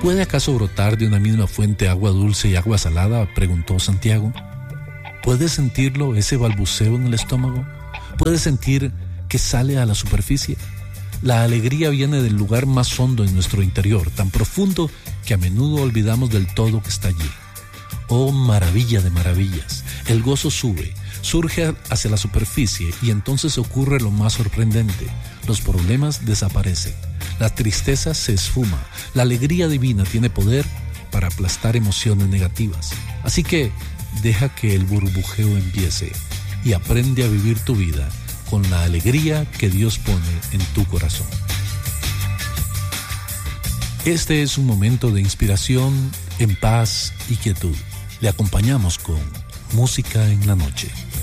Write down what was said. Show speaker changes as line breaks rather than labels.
¿Puede acaso brotar de una misma fuente agua dulce y agua salada?, preguntó Santiago. ¿Puedes sentirlo, ese balbuceo en el estómago? ¿Puedes sentir que sale a la superficie? La alegría viene del lugar más hondo en nuestro interior, tan profundo que a menudo olvidamos del todo que está allí. Oh, maravilla de maravillas, el gozo surge hacia la superficie y entonces ocurre lo más sorprendente. Los problemas desaparecen, la tristeza se esfuma, la alegría divina tiene poder para aplastar emociones negativas. Así que deja que el burbujeo empiece y aprende a vivir tu vida con la alegría que Dios pone en tu corazón. Este es un momento de inspiración, en paz y quietud. Le acompañamos con Música en la Noche.